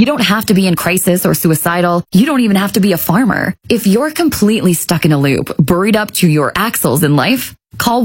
You don't have to be in crisis or suicidal. You don't even have to be a farmer. If you're completely stuck in a loop, buried up to your axles in life, call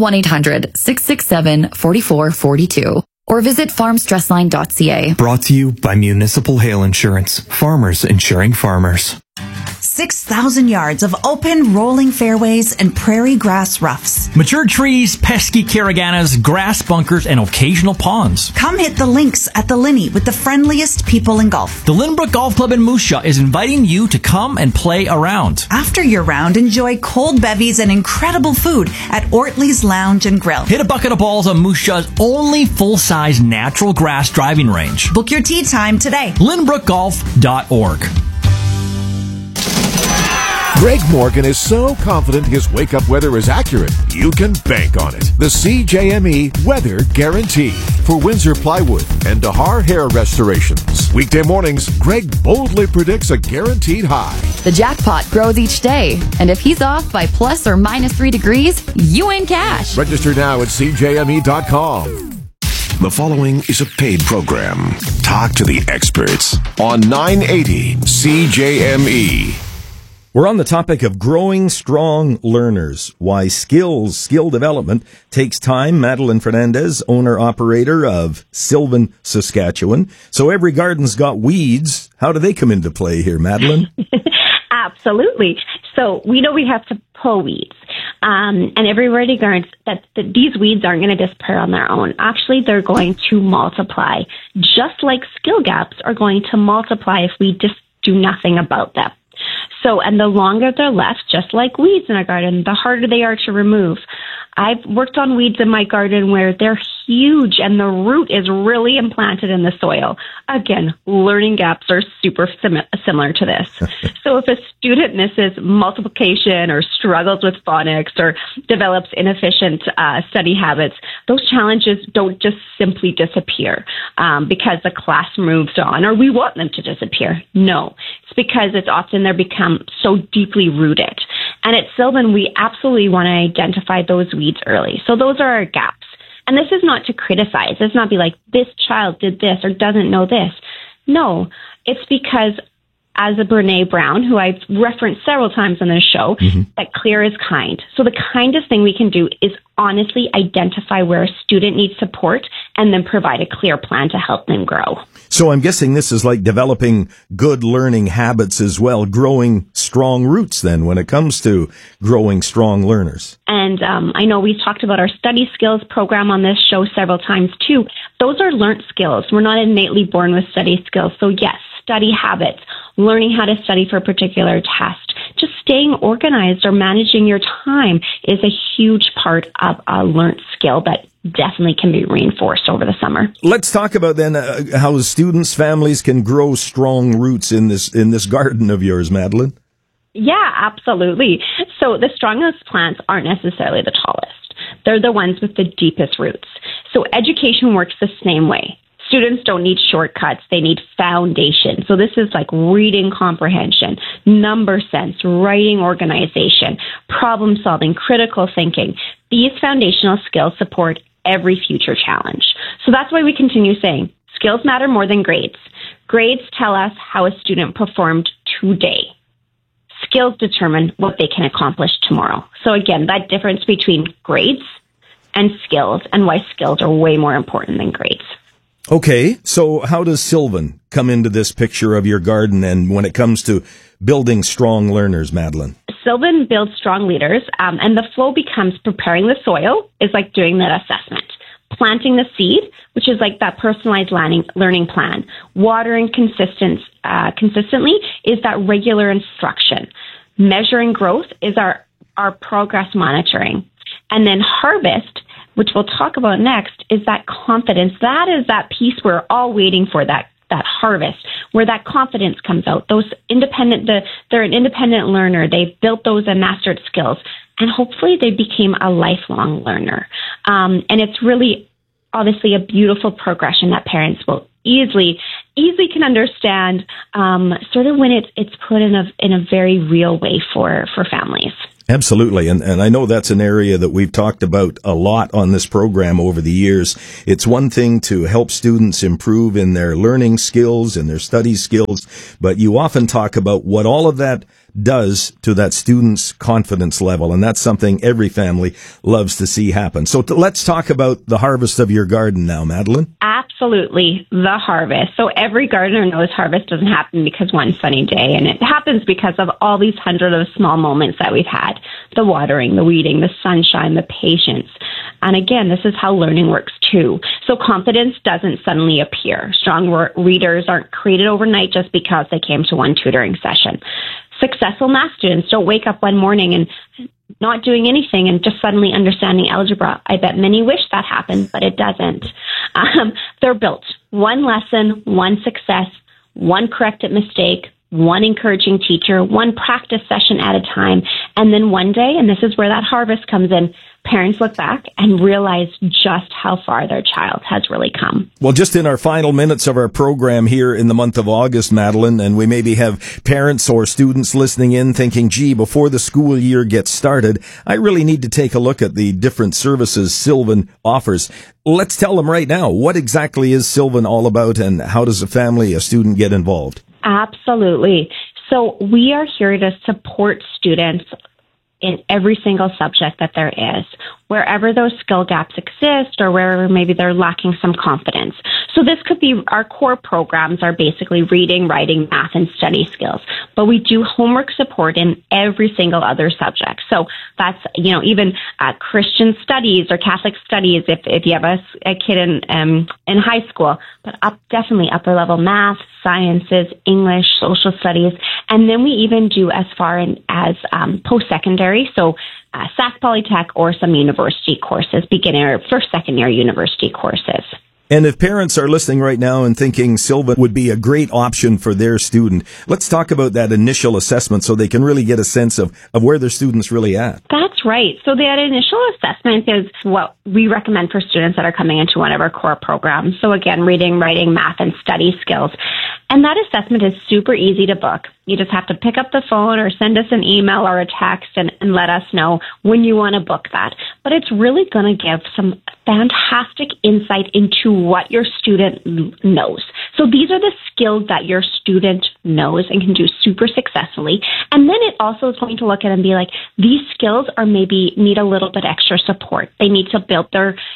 1-800-667-4442 or visit farmstressline.ca. Brought to you by Municipal Hail Insurance. Farmers insuring farmers. 6,000 yards of open, rolling fairways and prairie grass roughs. Mature trees, pesky caraganas, grass bunkers, and occasional ponds. Come hit the links at the Linney with the friendliest people in golf. The Lynbrook Golf Club in Moose Jaw is inviting you to come and play around. After your round, enjoy cold bevies and incredible food at Ortley's Lounge and Grill. Hit a bucket of balls on Moose Jaw's only full-size natural grass driving range. Book your tee time today. LynbrookGolf.org. Greg Morgan is so confident his wake-up weather is accurate, you can bank on it. The CJME Weather Guarantee for Windsor Plywood and Dahar Hair Restorations. Weekday mornings, Greg boldly predicts a guaranteed high. The jackpot grows each day, and if he's off by plus or minus 3 degrees, you win cash. Register now at CJME.com. The following is a paid program. Talk to the experts on 980 CJME. We're on the topic of growing strong learners. Why skill development takes time. Madeline Fernandez, owner-operator of Sylvan, Saskatchewan. So every garden's got weeds. How do they come into play here, Madeline? Absolutely. So we know we have to pull weeds. And everybody learns that these weeds aren't going to disappear on their own. Actually, they're going to multiply, just like skill gaps are going to multiply if we just do nothing about them. So, and the longer they're left, just like weeds in a garden, the harder they are to remove. I've worked on weeds in my garden where they're huge and the root is really implanted in the soil. Again, learning gaps are super similar to this. So if a student misses multiplication or struggles with phonics or develops inefficient study habits, those challenges don't just simply disappear because the class moves on or we want them to disappear. No, it's because it's often they become so deeply rooted. And at Sylvan, we absolutely want to identify those weeds early. So those are our gaps. And this is not to criticize. It's not be like, this child did this or doesn't know this. No, it's because as a Brene Brown, who I've referenced several times on this show, that clear is kind. So the kindest thing we can do is honestly identify where a student needs support and then provide a clear plan to help them grow. So I'm guessing this is like developing good learning habits as well, growing strong roots then when it comes to growing strong learners. And I know we've talked about our study skills program on this show several times too. Those are learned skills. We're not innately born with study skills. So yes, study habits, learning how to study for a particular test, just staying organized or managing your time is a huge part of a learned skill that definitely can be reinforced over the summer. Let's talk about then how students, families can grow strong roots in this garden of yours, Madeline. Yeah, absolutely. So the strongest plants aren't necessarily the tallest. They're the ones with the deepest roots. So education works the same way. Students don't need shortcuts. They need foundation. So this is like reading comprehension, number sense, writing organization, problem solving, critical thinking. These foundational skills support every future challenge. So that's why we continue saying skills matter more than grades. Grades tell us how a student performed today. Skills determine what they can accomplish tomorrow. So again, that difference between grades and skills and why skills are way more important than grades. Okay, so how does Sylvan come into this picture of your garden and when it comes to building strong learners, Madeline? Sylvan builds strong leaders, and the flow becomes preparing the soil is like doing that assessment. Planting the seed, which is like that personalized learning plan. Watering consistently is that regular instruction. Measuring growth is our progress monitoring. And then harvest, which we'll talk about next, is that confidence. That is that piece we're all waiting for, that harvest, where that confidence comes out. They're an independent learner. They've built those and mastered skills. And hopefully they became a lifelong learner. And it's really, obviously, a beautiful progression that parents will easily can understand, sort of when it's put in a very real way for families. Absolutely. And I know that's an area that we've talked about a lot on this program over the years. It's one thing to help students improve in their learning skills and their study skills, but you often talk about what all of that does to that student's confidence level. And that's something every family loves to see happen. So let's talk about the harvest of your garden now, Madeline. Absolutely, the harvest. So every gardener knows harvest doesn't happen because one sunny day, and it happens because of all these hundreds of small moments that we've had. The watering, the weeding, the sunshine, the patience. And again, this is how learning works too. So confidence doesn't suddenly appear. Strong readers aren't created overnight just because they came to one tutoring session. Successful math students don't wake up one morning and not doing anything and just suddenly understanding algebra. I bet many wish that happened, but it doesn't. They're built. One lesson, one success, one corrected mistake, one encouraging teacher, one practice session at a time. And then one day, and this is where that harvest comes in, parents look back and realize just how far their child has really come. Well, just in our final minutes of our program here in the month of August, Madeline, and we maybe have parents or students listening in thinking, gee, before the school year gets started, I really need to take a look at the different services Sylvan offers. Let's tell them right now, what exactly is Sylvan all about, and how does a student get involved? Absolutely. So we are here to support students in every single subject that there is, wherever those skill gaps exist or wherever maybe they're lacking some confidence. So this could be, our core programs are basically reading, writing, math, and study skills. But we do homework support in every single other subject. So that's, even Christian studies or Catholic studies if you have a kid in high school, but definitely upper level math, sciences, English, social studies. And then we even do as far as post-secondary. So Sask Polytech or some university courses, beginner or first, second year university courses. And if parents are listening right now and thinking Sylvan would be a great option for their student, let's talk about that initial assessment so they can really get a sense of where their student's really at. That's right. So that initial assessment is what we recommend for students that are coming into one of our core programs. So again, reading, writing, math, and study skills. And that assessment is super easy to book. You just have to pick up the phone or send us an email or a text and let us know when you want to book that. But it's really going to give some fantastic insight into what your student knows. So these are the skills that your student knows and can do super successfully. And then it also is going to look at and be like, these skills are maybe need a little bit extra support. They need to build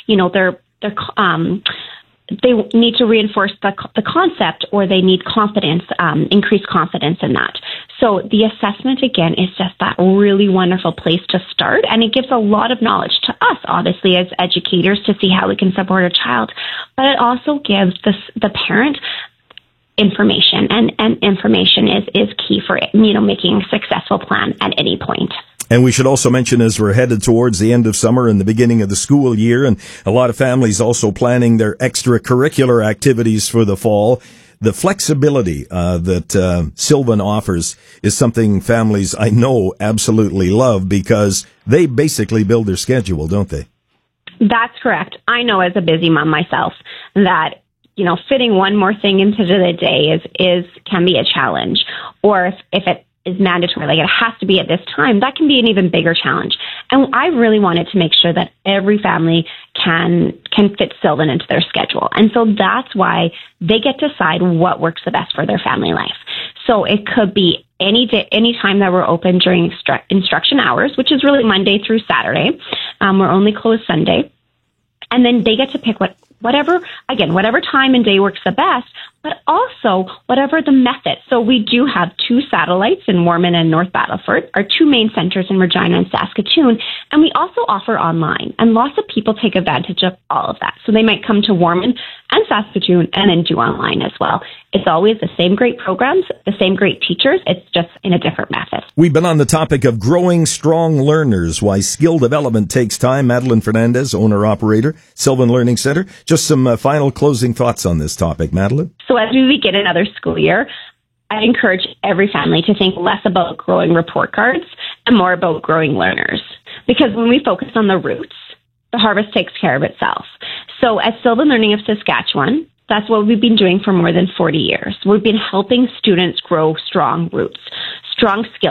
they need to reinforce the concept, or they need confidence, increased confidence in that. So the assessment, again, is just that really wonderful place to start. And it gives a lot of knowledge to us, obviously, as educators to see how we can support a child. But it also gives the parent information, and information is key for making a successful plan at any point. And we should also mention, as we're headed towards the end of summer and the beginning of the school year, and a lot of families also planning their extracurricular activities for the fall, the flexibility that Sylvan offers is something families, I know, absolutely love, because they basically build their schedule, don't they? That's correct. I know, as a busy mom myself, that fitting one more thing into the day can be a challenge. Or if it is mandatory, like it has to be at this time, that can be an even bigger challenge. And I really wanted to make sure that every family can fit Sylvan into their schedule. And so that's why they get to decide what works the best for their family life. So it could be any day, any time that we're open during instruction hours, which is really Monday through Saturday. We're only closed Sunday. And then they get to pick whatever time and day works the best, but also whatever the method. So we do have 2 satellites in Warman and North Battleford, our 2 main centers in Regina and Saskatoon, and we also offer online. And lots of people take advantage of all of that. So they might come to Warman and Saskatoon and then do online as well. It's always the same great programs, the same great teachers. It's just in a different method. We've been on the topic of growing strong learners, why skill development takes time. Madeline Fernandez, owner-operator, Sylvan Learning Center. Just some final closing thoughts on this topic, Madeline. So as we begin another school year, I encourage every family to think less about growing report cards and more about growing learners. Because when we focus on the roots, the harvest takes care of itself. So at Sylvan Learning of Saskatchewan, that's what we've been doing for more than 40 years. We've been helping students grow strong roots, strong skills,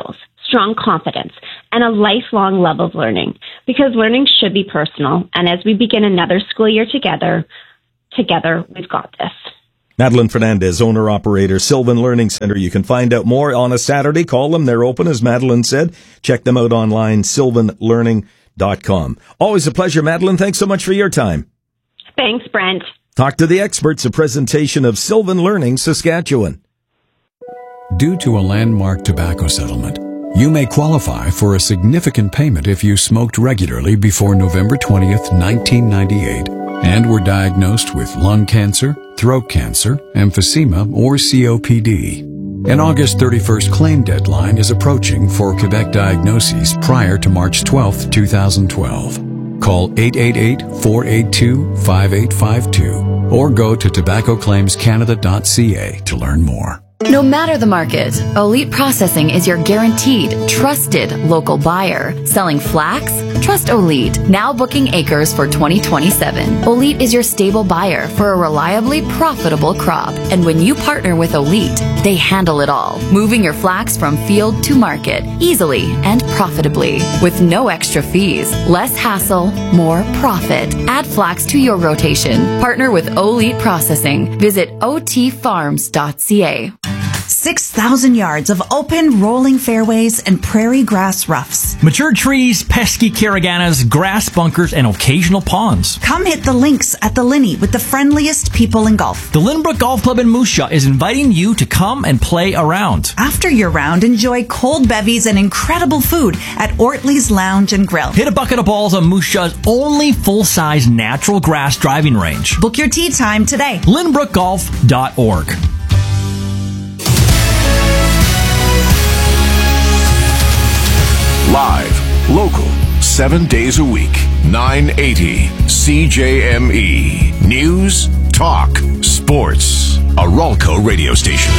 strong confidence, and a lifelong love of learning, because learning should be personal. And as we begin another school year together, we've got this. Madeline Fernandez, owner-operator, Sylvan Learning Center. You can find out more on a Saturday. Call them. They're open, as Madeline said. Check them out online, sylvanlearning.com. Always a pleasure, Madeline. Thanks so much for your time. Thanks, Brent. Talk to the experts, a presentation of Sylvan Learning, Saskatchewan. Due to a landmark tobacco settlement, you may qualify for a significant payment if you smoked regularly before November 20th, 1998, and were diagnosed with lung cancer, throat cancer, emphysema, or COPD. An August 31st claim deadline is approaching for Quebec diagnoses prior to March 12th, 2012. Call 888-482-5852 or go to tobaccoclaimscanada.ca to learn more. No matter the market, Elite Processing is your guaranteed, trusted local buyer. Selling flax? Trust Elite. Now booking acres for 2027. Elite is your stable buyer for a reliably profitable crop. And when you partner with Elite, they handle it all, moving your flax from field to market easily and profitably. With no extra fees, less hassle, more profit. Add flax to your rotation. Partner with Elite Processing. Visit otfarms.ca. 6,000 yards of open, rolling fairways and prairie grass roughs. Mature trees, pesky caraganas, grass bunkers, and occasional ponds. Come hit the links at the Linney with the friendliest people in golf. The Lynbrook Golf Club in Moose Jaw is inviting you to come and play around. After your round, enjoy cold bevies and incredible food at Ortley's Lounge and Grill. Hit a bucket of balls on Moose Jaw's only full-size natural grass driving range. Book your tee time today. lynbrookgolf.org. Live, local, 7 days a week, 980 CJME. News, talk, sports. A Ralco radio station.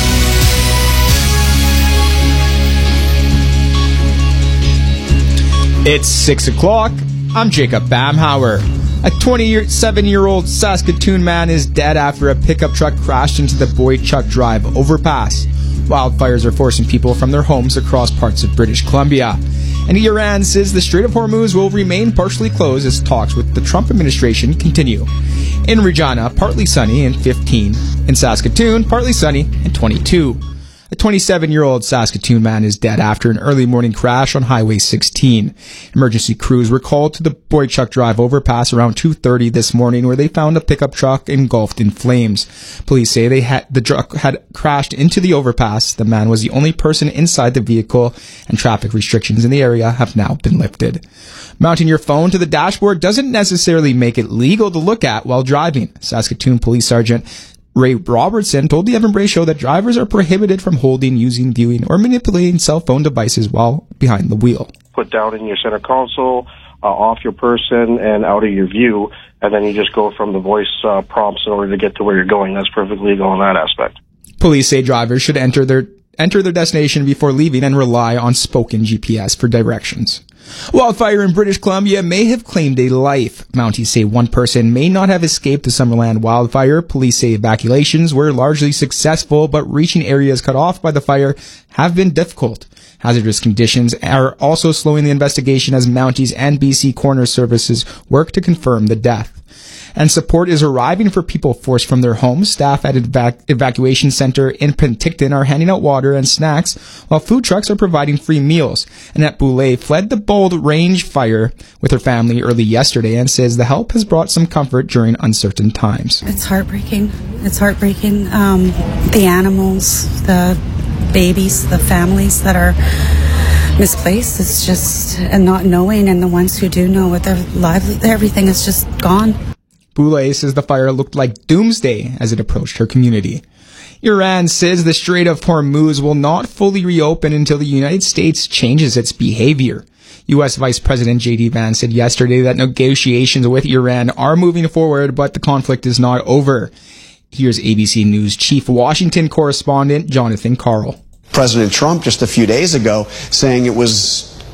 It's 6 o'clock. I'm Jacob Bamhauer. A 27-year-old Saskatoon man is dead after a pickup truck crashed into the Boychuk Drive overpass. Wildfires are forcing people from their homes across parts of British Columbia. And Iran says the Strait of Hormuz will remain partially closed as talks with the Trump administration continue. In Regina, partly sunny and 15. In Saskatoon, partly sunny and 22. A 27-year-old Saskatoon man is dead after an early morning crash on Highway 16. Emergency crews were called to the Boychuk Drive overpass around 2:30 this morning, where they found a pickup truck engulfed in flames. Police say the truck had crashed into the overpass. The man was the only person inside the vehicle, and traffic restrictions in the area have now been lifted. Mounting your phone to the dashboard doesn't necessarily make it legal to look at while driving. Saskatoon Police Sergeant Ray Robertson told the Evan Bray Show that drivers are prohibited from holding, using, viewing, or manipulating cell phone devices while behind the wheel. Put down in your center console, off your person, and out of your view, and then you just go from the voice prompts in order to get to where you're going. That's perfectly legal in that aspect. Police say drivers should enter their destination before leaving and rely on spoken GPS for directions. Wildfire in British Columbia may have claimed a life. Mounties say one person may not have escaped the Summerland wildfire. Police say evacuations were largely successful, but reaching areas cut off by the fire have been difficult. Hazardous conditions are also slowing the investigation as Mounties and BC Coroner Services work to confirm the death. And support is arriving for people forced from their homes. Staff at evacuation center in Penticton are handing out water and snacks, while food trucks are providing free meals. Annette Boulay fled the Bold Range fire with her family early yesterday and says the help has brought some comfort during uncertain times. It's heartbreaking. It's heartbreaking. The animals, the babies, the families that are misplaced. It's just, and not knowing, and the ones who do know what their everything is just gone. Boulay says the fire looked like doomsday as it approached her community. Iran says the Strait of Hormuz will not fully reopen until the United States changes its behavior. U.S. Vice President J.D. Vance said yesterday that negotiations with Iran are moving forward, but the conflict is not over. Here's ABC News Chief Washington correspondent Jonathan Karl. President Trump just a few days ago saying it was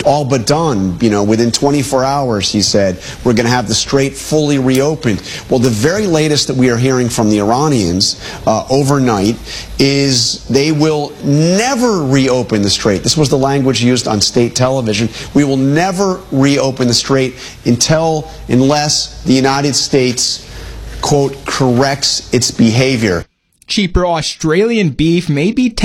all but done. Within 24 hours, he said, we're going to have the strait fully reopened. Well, the very latest that we are hearing from the Iranians overnight is they will never reopen the strait. This was the language used on state television. We will never reopen the strait unless the United States, quote, corrects its behavior. Cheaper Australian beef may be